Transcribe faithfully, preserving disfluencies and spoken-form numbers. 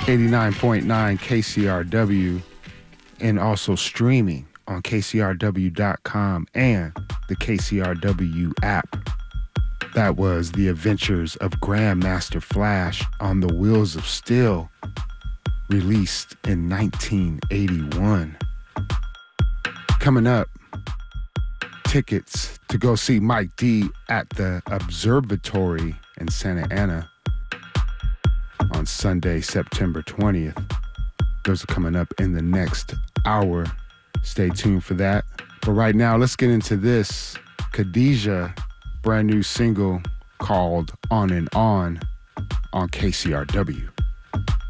eighty-nine point nine K C R W, and also streaming on K C R W dot com and the K C R W app. That was The Adventures of Grandmaster Flash on the Wheels of Steel, released in nineteen eighty-one. Coming up, tickets to go see Mike D at the Observatory in Santa Ana on Sunday, September twentieth. Those are coming up in the next hour. Stay tuned for that. But right now, let's get into this. Khadijah, brand new single called On and On on K C R W.